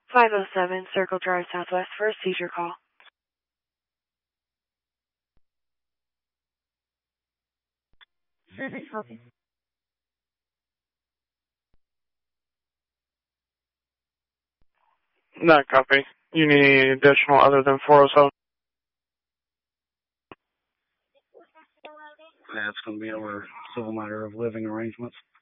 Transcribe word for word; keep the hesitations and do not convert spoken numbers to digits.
five oh seven Circle Drive Southwest for a seizure call. Not copy. You need additional other than four oh seven? That's going to be our civil matter of living arrangements.